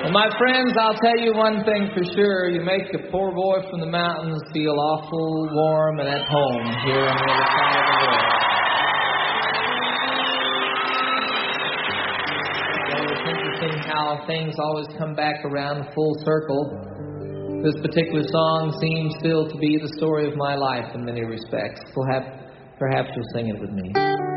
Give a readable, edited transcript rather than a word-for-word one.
And my friends, I'll tell you one thing for sure. You make a poor boy from the mountains feel awful warm and at home here on the other side of the world. So it's interesting how things always come back around full circle. This particular song seems still to be the story of my life in many respects. Perhaps you'll sing it with me.